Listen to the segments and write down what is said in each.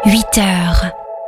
8h.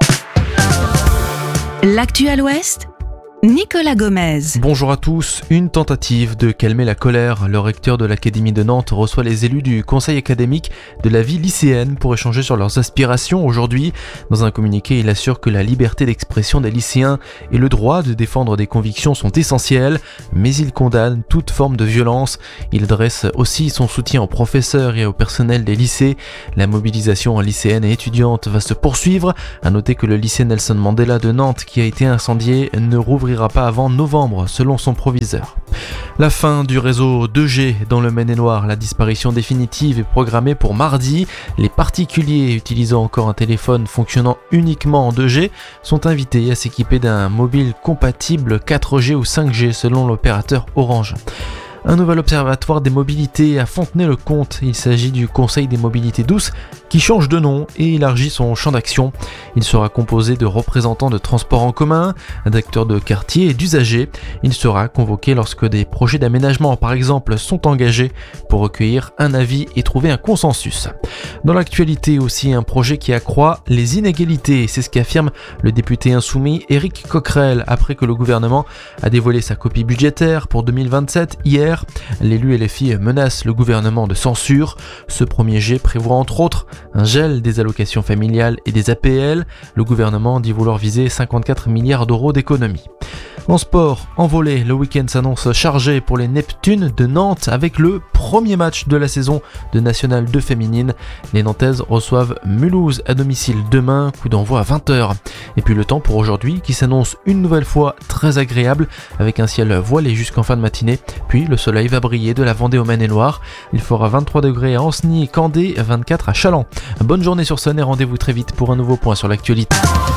L'actu à l'Ouest, Nicolas Gomez. Bonjour à tous. Une tentative de calmer la colère. Le recteur de l'Académie de Nantes reçoit les élus du conseil académique de la vie lycéenne pour échanger sur leurs aspirations aujourd'hui. Dans un communiqué, il assure que la liberté d'expression des lycéens et le droit de défendre des convictions sont essentiels, mais il condamne toute forme de violence. Il dresse aussi son soutien aux professeurs et au personnel des lycées. La mobilisation lycéenne et étudiante va se poursuivre. À noter que le lycée Nelson Mandela de Nantes, qui a été incendié, ne rouvrira pas avant novembre, selon son proviseur. La fin du réseau 2G dans le Maine-et-Loire, la disparition définitive est programmée pour mardi. Les particuliers utilisant encore un téléphone fonctionnant uniquement en 2G sont invités à s'équiper d'un mobile compatible 4G ou 5G selon l'opérateur Orange. Un nouvel observatoire des mobilités à Fontenay-le-Comte. Il s'agit du Conseil des mobilités douces qui change de nom et élargit son champ d'action. Il sera composé de représentants de transports en commun, d'acteurs de quartier et d'usagers. Il sera convoqué lorsque des projets d'aménagement, par exemple, sont engagés pour recueillir un avis et trouver un consensus. Dans l'actualité aussi, un projet qui accroît les inégalités. C'est ce qu'affirme le député insoumis Éric Coquerel après que le gouvernement a dévoilé sa copie budgétaire pour 2027 hier. L'élu LFI menace le gouvernement de censure. Ce premier jet prévoit entre autres un gel des allocations familiales et des APL. Le gouvernement dit vouloir viser 54 milliards d'euros d'économies. En sport, en volley, le week-end s'annonce chargé pour les Neptunes de Nantes avec le premier match de la saison de National 2 féminine. Les Nantaises reçoivent Mulhouse à domicile demain, coup d'envoi à 20h. Et puis le temps pour aujourd'hui qui s'annonce une nouvelle fois très agréable avec un ciel voilé jusqu'en fin de matinée. Puis le soleil va briller de la Vendée au Maine-et-Loire. Il fera 23 degrés à Ancenis, Candé, 24 à Challans. Bonne journée sur Sonne et rendez-vous très vite pour un nouveau point sur l'actualité.